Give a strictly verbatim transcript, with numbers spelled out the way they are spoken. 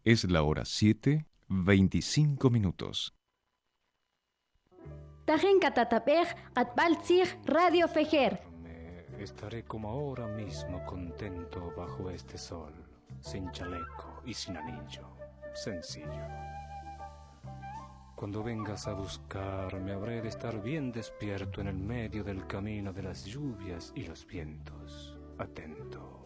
Es la hora siete, veinticinco minutos. Tajen katatapej atbaltzig Radio Fejer. Estaré como ahora mismo contento bajo este sol, sin chaleco y sin anillo, sencillo. Cuando vengas a buscarme habré de estar bien despierto en el medio del camino de las lluvias y los vientos, atento.